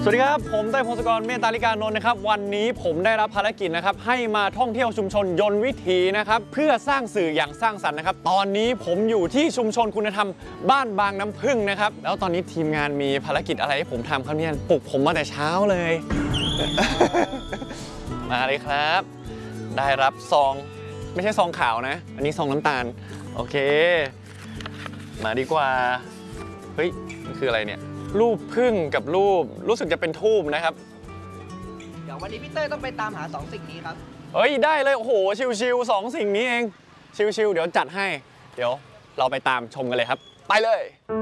สวัสดีครับผมเต้ยพงศกรเมตตาลิกานนท์นะครับวันนี้ผมได้รับภารกิจนะครับให้มาท่องเที่ยวชุมชนยนต์วิถีนะครับเพื่อสร้างสื่ออย่างสร้างสรรค์นะครับตอนนี้ผมอยู่ที่ชุมชนคุณธรรมบ้านบางน้ำพึ่งนะครับแล้วตอนนี้ทีมงานมีภารกิจอะไรให้ผมทำครับเนี่ยปลุกผมมาแต่เช้าเลย มาเลยครับได้รับซองไม่ใช่ซองขาวนะอันนี้ซองน้ำตาลโอเคมาดีกว่าเฮ้ยมันคืออะไรเนี่ยรูปพึ่งกับรูปรู้สึกจะเป็นทูบนะครับเดี๋ยววันนี้พี่เต้ยต้องไปตามหา2สิ่งนี้ครับเฮ้ยได้เลยโอ้โหชิวๆ2สิ่งนี้เองชิวๆเดี๋ยวจัดให้เดี๋ยวเราไปตามชมกันเลยครับไปเลย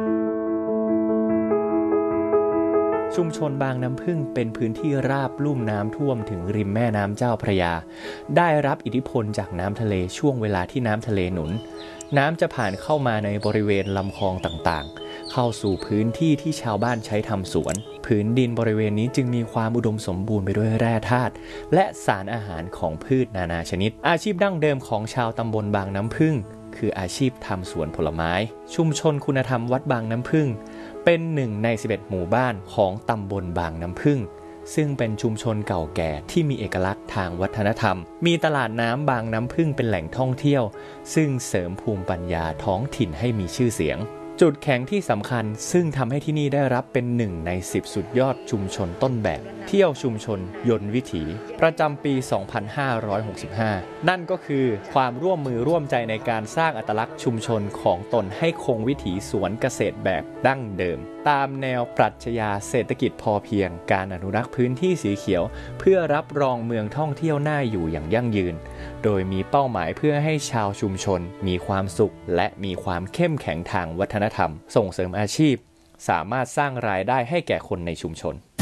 ชุมชนบางน้ำพึ่งเป็นพื้นที่ราบลุ่มน้ำท่วมถึงริมแม่น้ำเจ้าพระยาได้รับอิทธิพลจากน้ำทะเลช่วงเวลาที่น้ำทะเลหนุนน้ำจะผ่านเข้ามาในบริเวณลำคลองต่างๆเข้าสู่พื้นที่ที่ชาวบ้านใช้ทำสวนผืนดินบริเวณนี้จึงมีความอุดมสมบูรณ์ไปด้วยแร่ธาตุและสารอาหารของพืชนานาชนิดอาชีพดั้งเดิมของชาวตำบลบางน้ำพึ่งคืออาชีพทำสวนผลไม้ชุมชนคุณธรรมวัดบางน้ำพึ่งเป็นหนึ่งใน11หมู่บ้านของตำบลบางน้ำพึ่งซึ่งเป็นชุมชนเก่าแก่ที่มีเอกลักษณ์ทางวัฒนธรรมมีตลาดน้ำบางน้ำพึ่งเป็นแหล่งท่องเที่ยวซึ่งเสริมภูมิปัญญาท้องถิ่นให้มีชื่อเสียงจุดแข็งที่สำคัญซึ่งทำให้ที่นี่ได้รับเป็น1 ใน 10สุดยอดชุมชนต้นแบบเที่ยวชุมชนยนต์วิถีประจำปี 2565 นั่นก็คือความร่วมมือร่วมใจในการสร้างอัตลักษณ์ชุมชนของตนให้คงวิถีสวนเกษตรแบบดั้งเดิมตามแนวปรัชญาเศรษฐกิจพอเพียงการอนุรักษ์พื้นที่สีเขียวเพื่อรับรองเมืองท่องเที่ยวน่าอยู่อย่างยั่งยืนโดยมีเป้าหมายเพื่อให้ชาวชุมชนมีความสุขและมีความเข้มแข็งทางวัฒนธรรมส่งเสริมอาชีพสามารถสร้างรายได้ให้แก่คนในชุมชน